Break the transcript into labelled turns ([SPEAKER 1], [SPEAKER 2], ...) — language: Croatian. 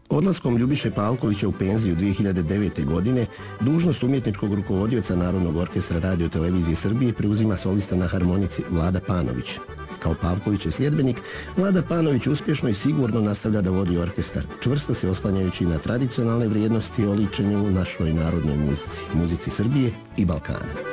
[SPEAKER 1] Odlaskom Ljubiše Pavkovića u penziju 2009. godine dužnost umjetničkog rukovodioca Narodnog orkestra Radio-televizije Srbije preuzima solista na harmonici Vlada Panović. Kao Pavkovićev sljedbenik, Vlada Panović uspješno i sigurno nastavlja da vodi orkestar, čvrsto se oslanjajući na tradicionalne vrijednosti oličene u našoj narodnoj muzici, muzici Srbije i Balkana.